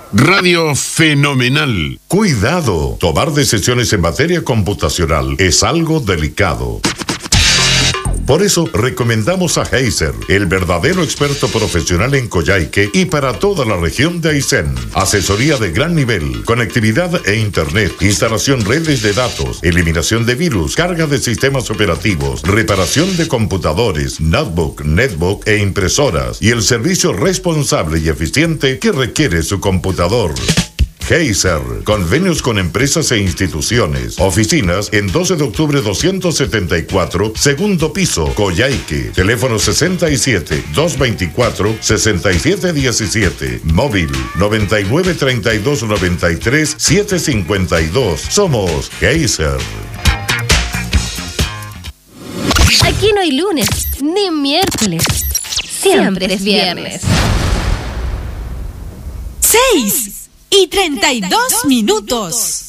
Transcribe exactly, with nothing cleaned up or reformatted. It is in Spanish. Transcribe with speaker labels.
Speaker 1: Radio Fenomenal.
Speaker 2: Cuidado, tomar decisiones en materia computacional es algo delicado. Por eso, recomendamos a Heiser, el verdadero experto profesional en Coyhaique y para toda la región de Aysén. Asesoría de gran nivel, conectividad e internet, instalación redes de datos, eliminación de virus, carga de sistemas operativos, reparación de computadores, notebook, netbook e impresoras y el servicio responsable y eficiente que requiere su computador. Heiser, convenios con empresas e instituciones. Oficinas en doce de octubre doscientos setenta y cuatro, segundo piso, Coyhaique. Teléfono sesenta y siete, doscientos veinticuatro, sesenta y siete diecisiete. Móvil noventa y nueve, treinta y dos, noventa y tres, setecientos cincuenta y dos. Somos Heiser.
Speaker 3: Aquí no hay lunes, ni miércoles. Siempre es viernes.
Speaker 4: Seis y treinta y dos minutos.